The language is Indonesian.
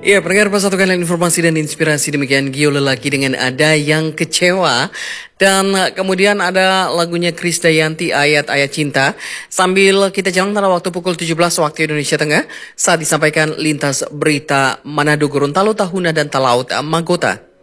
Iya, pendengar persatukan informasi dan inspirasi demikian Gio Lelaki dengan Ada Yang Kecewa. Dan kemudian ada lagunya Krisdayanti Ayat-Ayat Cinta. Sambil kita jalan pada waktu pukul 17 waktu Indonesia Tengah saat disampaikan lintas berita Manado Gorontalo Tahuna dan Talaut Magota.